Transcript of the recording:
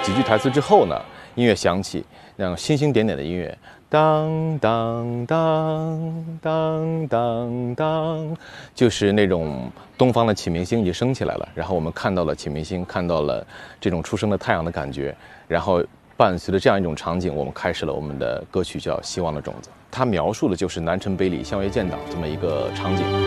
几句台词之后呢，音乐响起，那种星星点点的音乐，当当当当当当，就是那种东方的启明星已经升起来了。然后我们看到了启明星，看到了这种初升的太阳的感觉。然后伴随着这样一种场景，我们开始了我们的歌曲，叫《希望的种子》。它描述的就是南陈北李相约建党这么一个场景。